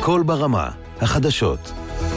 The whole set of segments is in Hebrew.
קול ברמה, החדשות.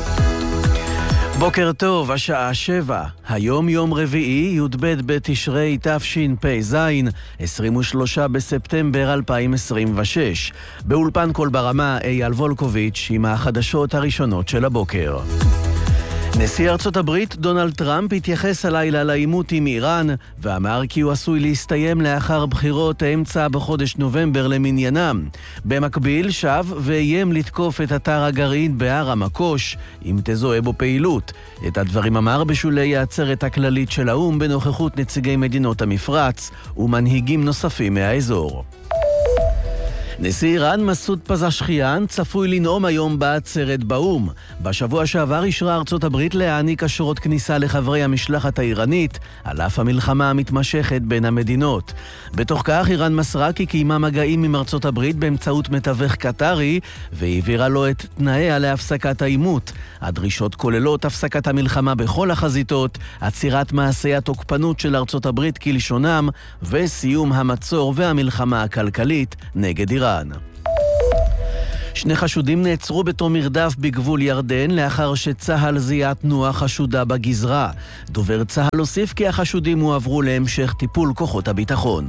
בוקר טוב, השעה 7. היום יום רביעי, י"ב בתשרי תשפ"ז, 23 בספטמבר 2026. באולפן קול ברמה, אייל וולקוביץ' עם החדשות הראשונות של הבוקר. נשיא ארצות הברית דונלד טראמפ התייחס הלילה לעימות עם איראן ואמר כי הוא עשוי להסתיים לאחר בחירות האמצע בחודש נובמבר למניינם. במקביל שב ואיים לתקוף את אתר הגרעין בהר המקוש אם תזוהה בו פעילות. את הדברים אמר בשולי העצרת הכללית של האו"ם בנוכחות נציגי מדינות המפרץ ומנהיגים נוספים מהאזור. נשיא איראן מסעוד פזשכיאן צפוי לנאום היום בעצרת באו"ם. בשבוע שעבר אישרה ארצות הברית להעניק אשרות כניסה לחברי המשלחת האיראנית, על אף המלחמה המתמשכת בין המדינות. בתוך כך איראן מסרה כי קיימה מגעים עם ארצות הברית באמצעות מתווך קטרי, והעבירה לו את תנאיה להפסקת העימות. הדרישות כוללות הפסקת המלחמה בכל החזיתות, עצירת מעשי התוקפנות של ארצות הברית כלשונם, וסיום המצור והמלחמה הכלכלית נגד איראן. שני חשודים נעצרו בתום מרדף בגבול ירדן לאחר שצהל זיהה תנועה חשודה בגזרה. דובר צהל הוסיף כי החשודים הועברו להמשך טיפול כוחות הביטחון.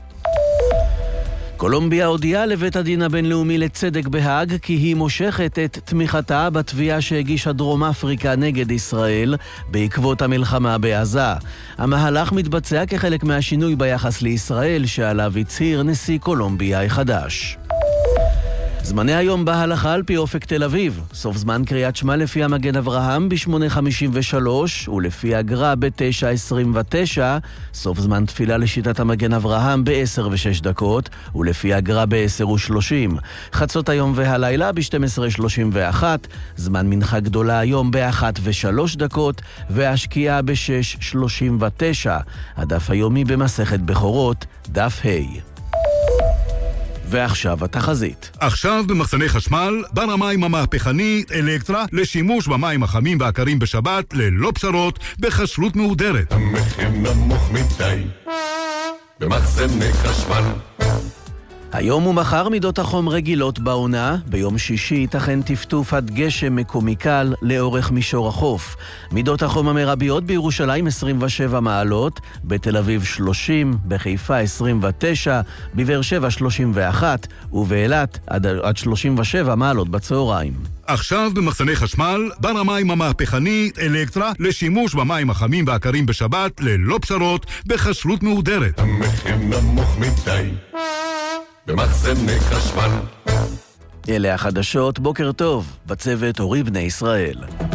קולומביה הודיעה לבית הדין הבינלאומי לצדק בהאג כי היא מושכת את תמיכתה בתביעה שהגישה דרום אפריקה נגד ישראל בעקבות המלחמה בעזה. המהלך מתבצע כחלק מהשינוי ביחס לישראל שעליו הצהיר נשיא קולומביה החדש. זמני היום בהלכה על פי אופק תל אביב. סוף זמן קריאת שמע לפי המגן אברהם ב-8:53 ולפי הגר"א ב-9:29. סוף זמן תפילה לשיטת המגן אברהם ב-10:06 ולפי הגר"א ב-10:30. חצות היום והלילה ב-12:31. זמן מנחה גדולה היום ב-1:03 והשקיעה ב-6:39. הדף היומי במסכת בכורות, דף ה'. ועכשיו התחזית. עכשיו במחסני חשמל, בר המים המהפכני אלקטרה לשימוש במים החמים והקרים בשבת ללא פשרות בכשרות מהודרת. המחיר נמוך מדי במחסני חשמל. היום ומחר מידות החום רגילות בעונה, ביום שישי ייתכן טפטוף עד גשם מקומי קל לאורך מישור החוף. מידות החום המרביות בירושלים 27 מעלות, בתל אביב 30, בחיפה 29, בבאר שבע 31, ובאילת עד 37 מעלות בצהריים. עכשיו במחסני חשמל, בר המים המהפכני אלקטרה לשימוש במים החמים והקרים בשבת ללא פשרות בכשרות מהודרת. המחיר נמוך מדי במחסני חשמל. אלה החדשות, בוקר טוב, בצוות אורי בני ישראל.